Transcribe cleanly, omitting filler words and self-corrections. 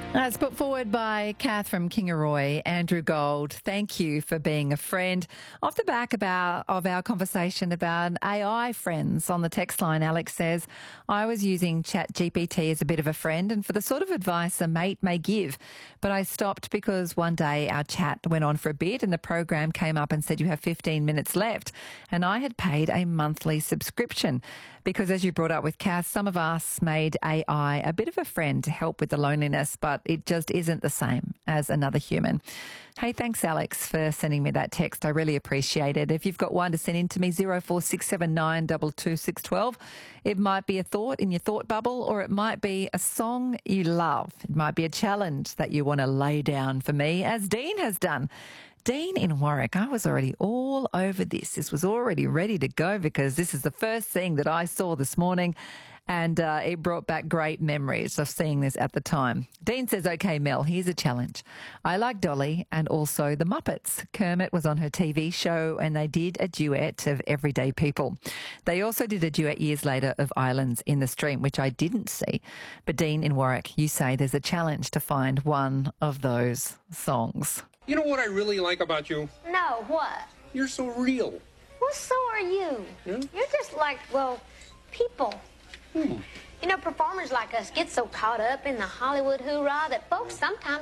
That's put forward by Kath from Kingaroy. Andrew Gold, thank you for being a friend. Off the back of our conversation about AI friends on the text line, Alex says, I was using ChatGPT as a bit of a friend and for the sort of advice a mate may give, but I stopped because one day our chat went on for a bit and the program came up and said you have 15 minutes left, and I had paid a monthly subscription because, as you brought up with Kath, some of us made AI a bit of a friend to help with the loneliness, but it just isn't the same as another human. Hey, thanks, Alex, for sending me that text. I really appreciate it. If you've got one to send in to me, 0467 22612. It might be a thought in your thought bubble, or it might be a song you love. It might be a challenge that you want to lay down for me, as Dean has done. Dean in Warwick, I was already all over this. This was already ready to go because this is the first thing that I saw this morning, and it brought back great memories of seeing this at the time. Dean says, OK, Mel, here's a challenge. I like Dolly and also the Muppets. Kermit was on her TV show and they did a duet of Everyday People. They also did a duet years later of Islands in the Stream, which I didn't see. But Dean in Warwick, you say there's a challenge to find one of those songs. You know what I really like about you? No, what? You're so real. Well, so are you. Yeah? You're just like, well, people. You know, performers like us get so caught up in the Hollywood hoorah that folks sometimes